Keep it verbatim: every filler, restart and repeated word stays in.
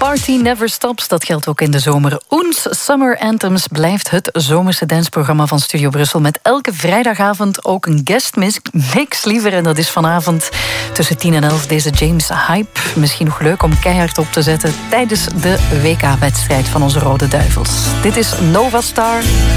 Party never stops, dat geldt ook in de zomer. Oens Summer Anthems blijft het zomerse dansprogramma van Studio Brussel, met elke vrijdagavond ook een guestmix, liever. En dat is vanavond tussen tien en elf deze James Hype. Misschien nog leuk om keihard op te zetten tijdens de W K-wedstrijd van onze Rode Duivels. Dit is Nova Star.